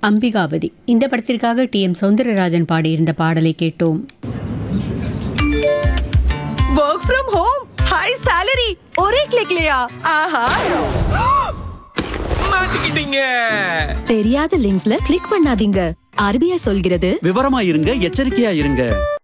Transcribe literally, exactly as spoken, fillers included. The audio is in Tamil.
அம்பிகாபதி. இந்த படத்திற்காக டி எம் சௌந்தரராஜன் பாடியிருந்த பாடலை கேட்டோம். Work from home, high salary, ஒரே கிளிக்லயா? ஆஹா, மாட்டிக்கிட்டீங்க. தெரியாத லிங்க்ஸ்ல கிளிக் பண்ணாதீங்க. ஆர்பிஐ சொல்கிறது, விவரமா இருங்க, எச்சரிக்கையா இருங்க.